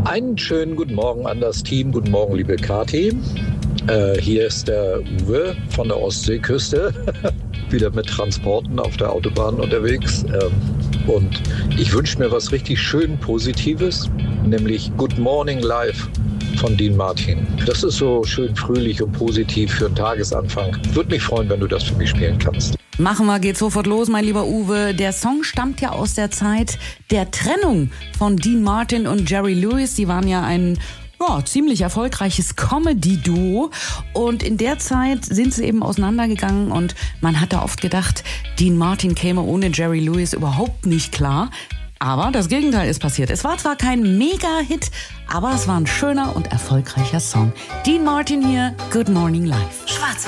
Einen schönen guten Morgen an das Team. Guten Morgen, liebe Kathi. Hier ist der Uwe von der Ostseeküste. Wieder mit Transporten auf der Autobahn unterwegs. Und ich wünsche mir was richtig schön Positives, nämlich Good Morning Live von Dean Martin. Das ist so schön fröhlich und positiv für einen Tagesanfang. Würde mich freuen, wenn du das für mich spielen kannst. Machen wir, geht sofort los, mein lieber Uwe. Der Song stammt ja aus der Zeit der Trennung von Dean Martin und Jerry Lewis. Die waren ja ein ziemlich erfolgreiches Comedy-Duo. Und in der Zeit sind sie eben auseinandergegangen und man hatte oft gedacht, Dean Martin käme ohne Jerry Lewis überhaupt nicht klar. Aber das Gegenteil ist passiert. Es war zwar kein Mega-Hit, aber es war ein schöner und erfolgreicher Song. Dean Martin hier, Good Morning Live. Schwarz